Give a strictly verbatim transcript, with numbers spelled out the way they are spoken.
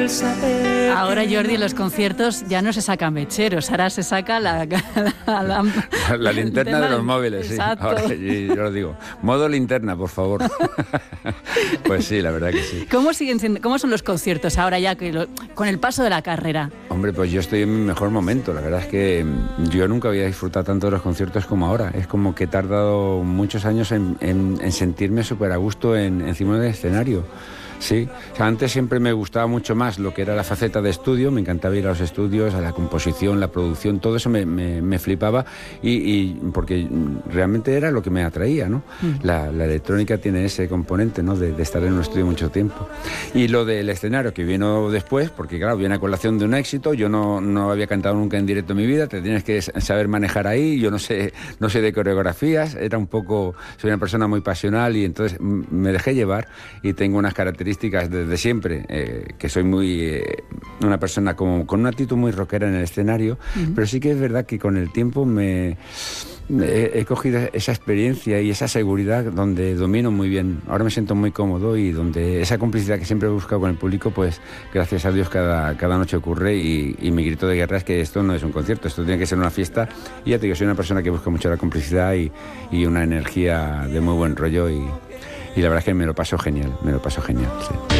el saber. Ahora, Jordi, en los conciertos ya no se saca mecheros, ahora se saca la... La, la, la, la linterna de los móviles, exacto. Sí. Ahora, yo, yo lo digo, modo linterna, por favor. Pues sí, la verdad que sí. ¿Cómo, siguen siendo, cómo son los conciertos ahora ya que lo, con el paso de la carrera? Hombre, pues yo estoy en mi mejor momento. La verdad es que yo nunca había disfrutado tanto de los conciertos como ahora. Es como que he tardado muchos años en, en, en sentirme súper a gusto en, encima del escenario. Sí, o sea, antes siempre me gustaba mucho más lo que era la faceta de estudio, me encantaba ir a los estudios, a la composición, la producción, todo eso me, me, me flipaba y, y porque realmente era lo que me atraía, ¿no? Mm. La, la electrónica tiene ese componente, ¿no? De, de estar en un estudio mucho tiempo. Y lo del escenario que vino después, porque claro, viene a colación de un éxito, yo no, no había cantado nunca en directo en mi vida, te tienes que saber manejar ahí, yo no sé, no sé de coreografías, era un poco, soy una persona muy pasional y entonces me dejé llevar y tengo unas características desde siempre, eh, que soy muy eh, una persona como, con una actitud muy rockera en el escenario, uh-huh. Pero sí que es verdad que con el tiempo me, me he, he cogido esa experiencia y esa seguridad donde domino muy bien, ahora me siento muy cómodo y donde esa complicidad que siempre he buscado con el público, pues gracias a Dios cada, cada noche ocurre y, y mi grito de guerra es que esto no es un concierto, esto tiene que ser una fiesta y ya te digo, soy una persona que busca mucho la complicidad y, y una energía de muy buen rollo y Y la verdad es que me lo paso genial, me lo paso genial, sí.